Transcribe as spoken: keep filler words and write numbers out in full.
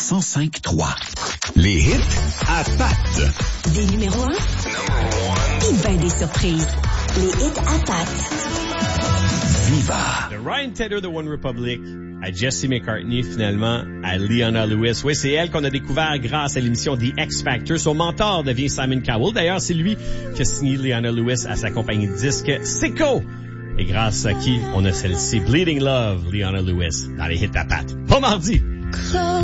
cent cinq trois. Les hits à pattes. Des numéros un. Puis ben des surprises. Les hits à pattes. Viva. De Ryan Tedder de One Republic à Jesse McCartney, finalement, à Leona Lewis. Oui, c'est elle qu'on a découvert grâce à l'émission The X Factor. Son mentor devient Simon Cowell. D'ailleurs, c'est lui qui a signé Leona Lewis à sa compagnie de disques Sicko. Et grâce à qui on a celle-ci, Bleeding Love, Leona Lewis, dans les hits à pattes. Pas mardi!